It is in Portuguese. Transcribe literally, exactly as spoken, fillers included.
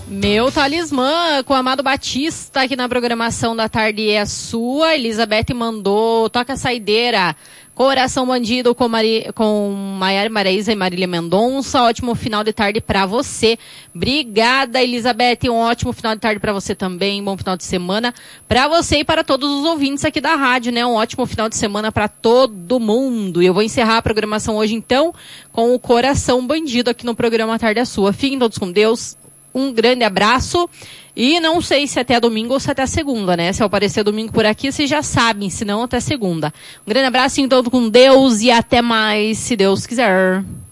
Meu talismã com o Amado Batista aqui na programação da tarde é sua. Elizabeth mandou Toca a Saideira, Coração Bandido com, Mari, com Maiara Maraíza e Marília Mendonça. Ótimo final de tarde pra você. Obrigada, Elizabeth. Um ótimo final de tarde pra você também. Bom final de semana pra você e para todos os ouvintes aqui da rádio, né? Um ótimo final de semana pra todo mundo. E eu vou encerrar a programação hoje, então, com o Coração Bandido aqui no programa Tarde é Sua. Fiquem todos com Deus. Um grande abraço e não sei se até domingo ou se até segunda, né? Se eu aparecer domingo por aqui, vocês já sabem, se não até segunda. Um grande abraço, então, com Deus e até mais, se Deus quiser.